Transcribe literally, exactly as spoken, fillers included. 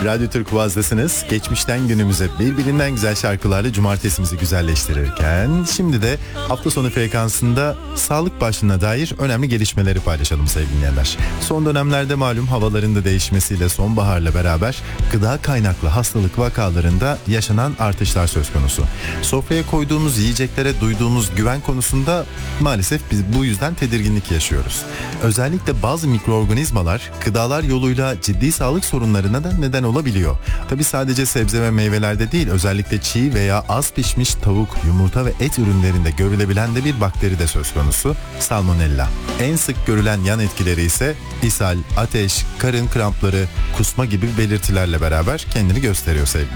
Radyo Türk Vaz'dasınız. Geçmişten günümüze birbirinden güzel şarkılarla cumartesimizi güzelleştirirken şimdi de hafta sonu frekansında sağlık başlığına dair önemli gelişmeleri paylaşalım sevgili dinleyenler. Son dönemlerde malum havaların da değişmesiyle sonbaharla beraber gıda kaynaklı hastalık vakalarında yaşanan artışlar söz konusu. Sofraya koyduğumuz yiyeceklere duyduğumuz güven konusunda maalesef biz bu yüzden tedirginlik yaşıyoruz. Özellikle bazı mikroorganizmalar gıdalar yoluyla ciddi sağlık sorunlarına da neden olabiliyor. Tabi sadece sebze ve meyvelerde değil, özellikle çiğ veya az pişmiş tavuk, yumurta ve et ürünlerinde görülebilen de bir bakteri de söz konusu, Salmonella. En sık görülen yan etkileri ise ishal, ateş, karın krampları, kusma gibi belirtilerle beraber kendini gösteriyor sevgili